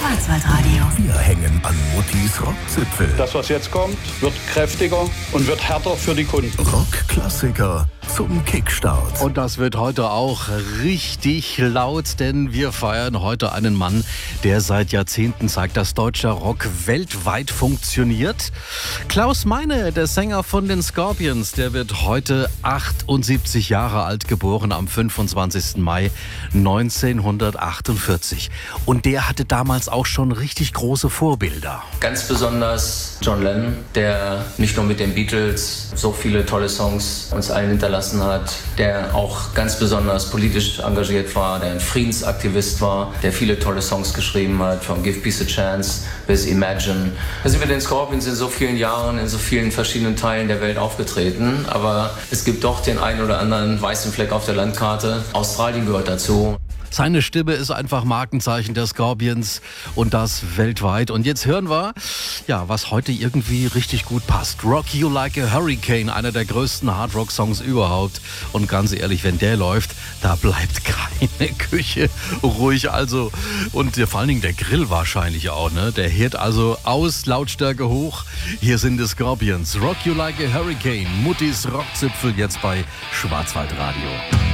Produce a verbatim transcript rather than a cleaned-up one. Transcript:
Schwarzwaldradio. Wir hängen an Muttis Rockzipfel. Das, was jetzt kommt, wird kräftiger und wird härter für die Kunden. Rockklassiker zum Kickstart. Und das wird heute auch richtig laut, denn wir feiern heute einen Mann, der seit Jahrzehnten zeigt, dass deutscher Rock weltweit funktioniert. Klaus Meine, der Sänger von den Scorpions, der wird heute achtundsiebzig Jahre alt, geboren am fünfundzwanzigsten Mai neunzehnhundertachtundvierzig. Und der hatte damals auch schon richtig große Vorbilder. Ganz besonders John Lennon, der nicht nur mit den Beatles so viele tolle Songs uns allen hinterlassen hat, der auch ganz besonders politisch engagiert war, der ein Friedensaktivist war, der viele tolle Songs geschrieben hat, von Give Peace a Chance bis Imagine. Wir sind mit den Scorpions in so vielen Jahren in so vielen verschiedenen Teilen der Welt aufgetreten, aber es gibt doch den einen oder anderen weißen Fleck auf der Landkarte. Australien gehört dazu. Seine Stimme ist einfach Markenzeichen der Scorpions und das weltweit. Und jetzt hören wir, ja, was heute irgendwie richtig gut passt. Rock You Like a Hurricane, einer der größten Hardrock-Songs überhaupt. Und ganz ehrlich, wenn der läuft, da bleibt keine Küche ruhig. Also, und vor allen Dingen der Grill wahrscheinlich auch, ne? Der hört also aus, Lautstärke hoch. Hier sind die Scorpions. Rock You Like a Hurricane. Muttis Rockzipfel jetzt bei Schwarzwaldradio.